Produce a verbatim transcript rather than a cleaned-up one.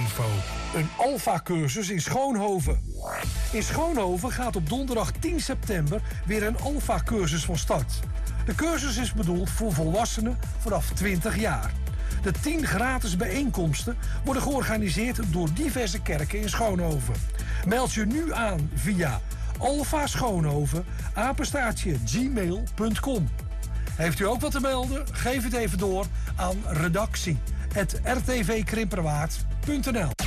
info. Een Alpha-cursus in Schoonhoven. In Schoonhoven gaat op donderdag tien september weer een Alpha-cursus van start. De cursus is bedoeld voor volwassenen vanaf twintig jaar. De tien gratis bijeenkomsten worden georganiseerd door diverse kerken in Schoonhoven. Meld je nu aan via alpha schoonhoven apenstaartje gmail punt com. Heeft u ook wat te melden? Geef het even door aan redactie at r t v krimperwaard punt n l.